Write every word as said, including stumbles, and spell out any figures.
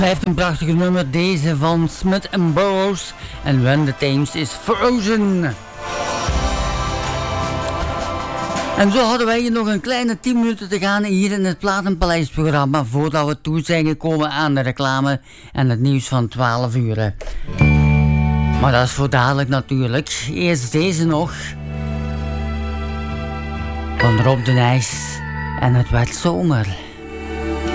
Blijft een prachtige nummer, deze van Smith and Burroughs. En When the Thames is Frozen. En zo hadden wij hier nog een kleine tien minuten te gaan hier in het Platenpaleis-programma, voordat we toe zijn gekomen aan de reclame en het nieuws van twaalf uur. Maar dat is voor dadelijk natuurlijk. Eerst deze nog. Van Rob de Nijs. En het werd zomer.